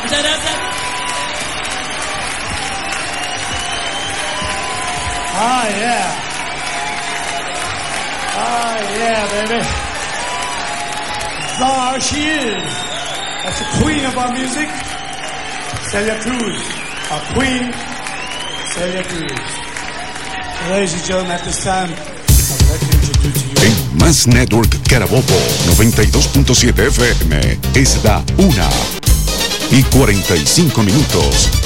Muchas gracias. Ah, yeah. Ah, yeah, baby. There she is. That's the queen of our music, Celia Cruz. Our queen, Celia Cruz. Ladies and gentlemen, at this time, I'd like to introduce you. En Más Network Carabobo 92.7 FM es la 1:45.